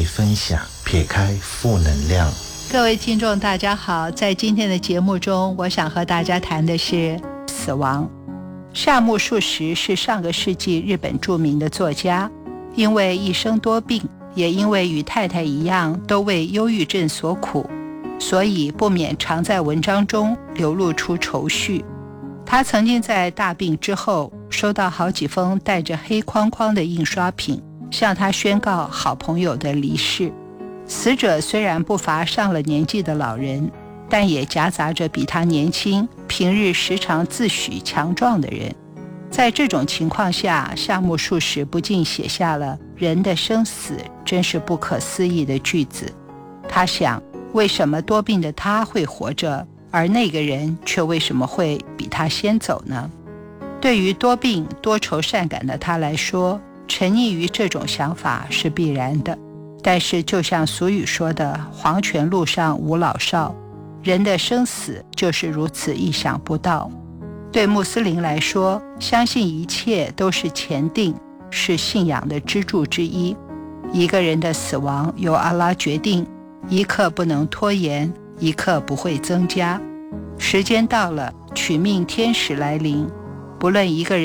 分享，撇开负能量。 各位听众大家好，在今天的节目中，我想和大家谈的是死亡。夏目漱石是上个世纪日本著名的作家，因为一生多病，也因为与太太一样都为忧郁症所苦，所以不免常在文章中流露出愁绪。他曾经在大病之后收到好几封带着黑框框的印刷品，向他宣告好朋友的离世。死者虽然不乏上了年纪的老人，但也夹杂着比他年轻、平日时常自诩强壮的人。在这种情况下，夏目漱石不禁写下了人的生死真是不可思议的句子。他想，为什么多病的他会活着，而那个人却为什么会比他先走呢？对于多病多愁善感的他来说，沉溺于这种想法是必然的。但是就像俗语说的，黄泉路上无老少，人的生死就是如此意想不到。对穆斯林来说，相信一切都是前定，是信仰的支柱之一。一个人的死亡由阿拉决定，一刻不能拖延，一刻不会增加。时间到了，取命天使来临，不论一个人